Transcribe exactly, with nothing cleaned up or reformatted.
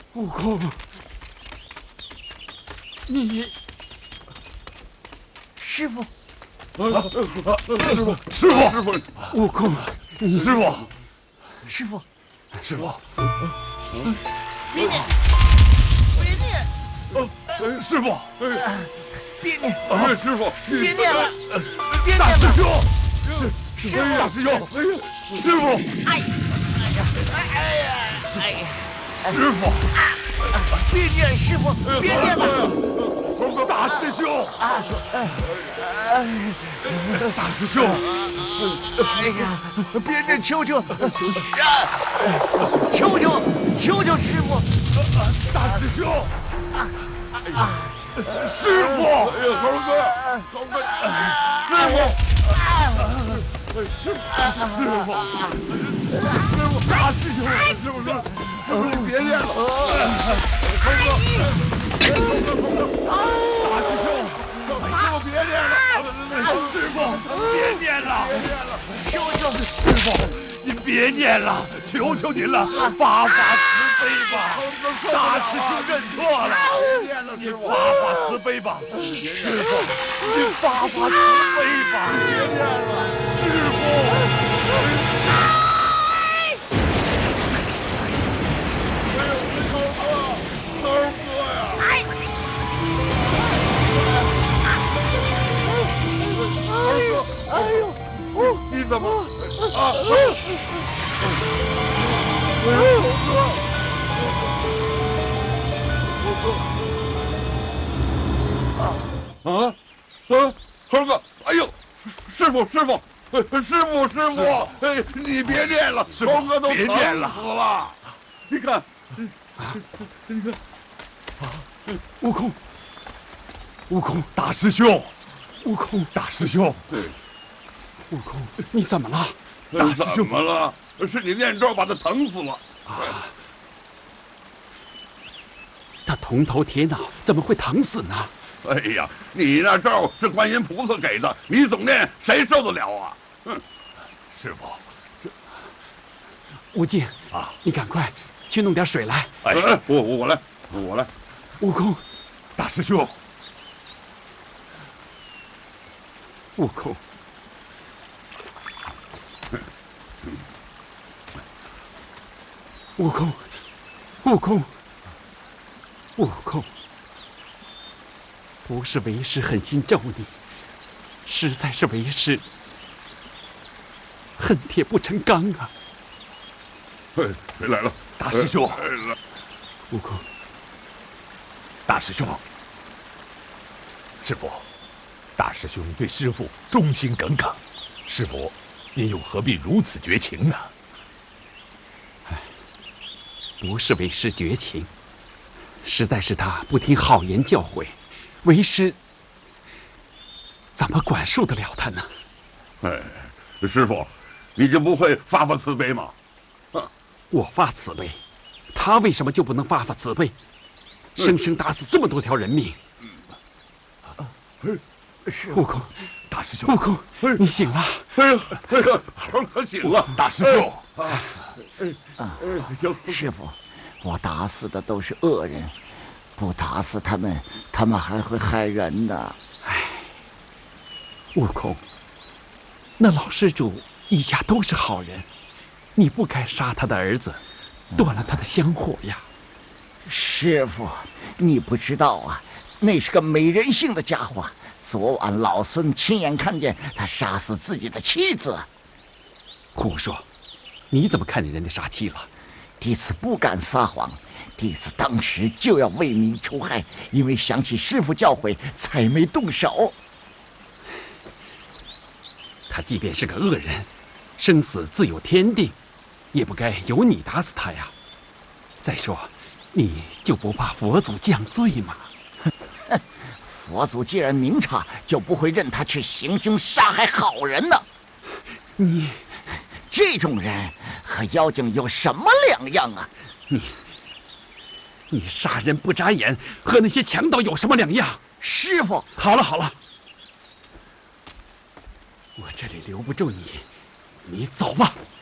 悟空，你师傅， 啊！师傅，师傅，师傅， 悟空，你师傅， 师傅， 师傅， 别念，别念， 呃，师傅， 别念， 啊，师傅， 别念了，别大念了， 师兄， 师傅， 大师兄，哎呀，师傅， 哎呀，哎呀，哎呀， 师傅， 别念，师傅，别念了。 大师兄，大师兄， 哎呀，别念，求求，求求，求求师傅， 大师兄，师傅，哎呀，猴哥，猴哥，师傅，师傅，师傅，大师兄，师傅，师傅，你别练了，猴哥，大师兄，师傅别练了，师傅别念了， 求求， 师傅您别念了，求求您了，发发慈悲吧，大师兄认错了，您发发慈悲吧，师傅您发发慈悲吧，别念了，师傅。哎呦，猴哥，猴哥呀！ 哎， 哎呦，你怎么啊？哎呦，猴哥，猴哥，啊啊，猴哥，哎呦，师傅，师傅，师傅，师傅，哎，你别念了，猴哥都疼死了，你看，你看， 悟空，悟空， 大师兄， 悟空， 大师兄， 悟空，你怎么了？ 大师兄怎么了？是你念咒把他疼死了。 啊！他铜头铁脑，怎么会疼死呢？ 哎呀，你那咒是观音菩萨给的，你总念，谁受得了啊？哼！师傅，这悟净啊， 你赶快去弄点水来。 哎，我我我来，我来。 悟空， 大师兄， 悟空，悟空，悟空，悟空，不是为师狠心咒你，实在是为师恨铁不成钢啊！ 哎，谁来了？大师兄， 悟空， 大师兄，师傅，大师兄对师傅忠心耿耿，师傅，您又何必如此绝情呢？ 不是为师绝情，实在是他不听好言教诲，为师怎么管束得了他呢？ 哎，师傅，你就不会发发慈悲吗？啊， 我发慈悲，他为什么就不能发发慈悲？生生打死这么多条人命。悟空， 大师兄， 悟空，你醒了！ 哎呀，哎呀，猴哥醒了！大师兄， 啊，师傅，我打死的都是恶人，不打死他们，他们还会害人的。 唉，悟空，那老施主一家都是好人，你不该杀他的儿子，断了他的香火呀。 师傅，你不知道啊，那是个没人性的家伙。昨晚老孙亲眼看见他杀死自己的妻子。 胡说！你怎么看见人家杀妻了？ 弟子不敢撒谎，弟子当时就要为民除害，因为想起师父教诲，才没动手。 他即便是个恶人，生死自有天定，也不该由你打死他呀。再说，你就不怕佛祖降罪吗？ 佛祖既然明察，就不会任他去行凶杀害好人的。 你这种人和妖精有什么两样啊？ 你你杀人不眨眼，和那些强盗有什么两样？ 师傅， 好了好了，我这里留不住你，你走吧。